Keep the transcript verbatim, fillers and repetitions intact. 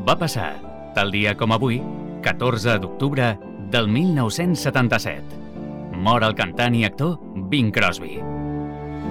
va passar, tal dia com avui, catorze d'octubre del mil nou-cents setanta-set. Mor el cantant i actor Bing Crosby.